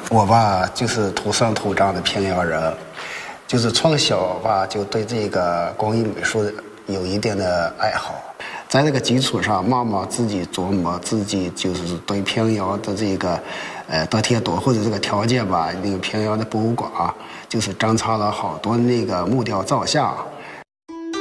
我吧就是土生土长的平遥人，就是从小吧就对这个工艺美术有一定的爱好。在这个基础上，慢慢自己琢磨，自己就是对平遥的这个得天独厚的这个条件吧。那个平遥的博物馆就是珍藏了好多那个木雕造像，